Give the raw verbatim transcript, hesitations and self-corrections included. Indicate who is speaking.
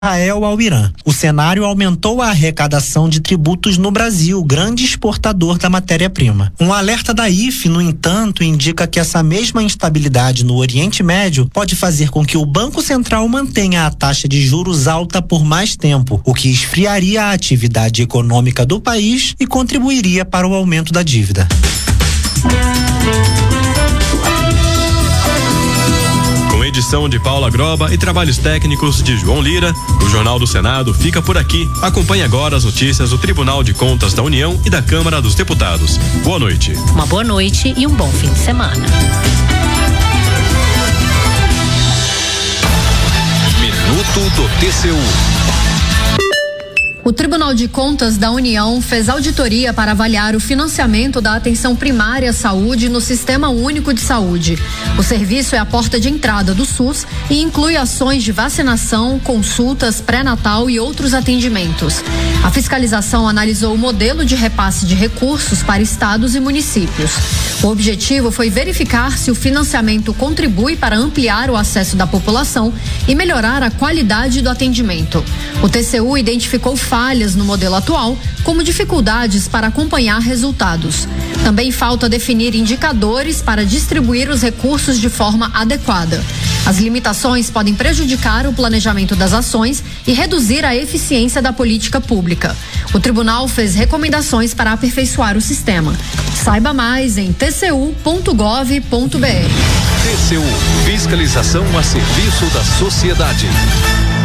Speaker 1: Israel ao Irã. O cenário aumentou a arrecadação de tributos no Brasil, grande exportador da matéria-prima. Um alerta da I F, no entanto, indica que essa mesma instabilidade no Oriente Médio pode fazer com que o Banco Central mantenha a taxa de juros alta por mais tempo, o que esfriaria a atividade econômica do país e contribuiria para o aumento da dívida.
Speaker 2: Edição de Paula Groba e trabalhos técnicos de João Lira. O Jornal do Senado fica por aqui. Acompanhe agora as notícias do Tribunal de Contas da União e da Câmara dos Deputados. Boa noite.
Speaker 3: Uma boa noite e um bom fim de semana.
Speaker 4: Minuto do T C U.
Speaker 5: O Tribunal de Contas da União fez auditoria para avaliar o financiamento da atenção primária à saúde no Sistema Único de Saúde. O serviço é a porta de entrada do SUS e inclui ações de vacinação, consultas, pré-natal e outros atendimentos. A fiscalização analisou o modelo de repasse de recursos para estados e municípios. O objetivo foi verificar se o financiamento contribui para ampliar o acesso da população e melhorar a qualidade do atendimento. O T C U identificou falhas no modelo atual, como dificuldades para acompanhar resultados. Também falta definir indicadores para distribuir os recursos de forma adequada. As limitações podem prejudicar o planejamento das ações e reduzir a eficiência da política pública. O tribunal fez recomendações para aperfeiçoar o sistema. Saiba mais em t c u ponto gov ponto b r.
Speaker 4: T C U, fiscalização a serviço da sociedade.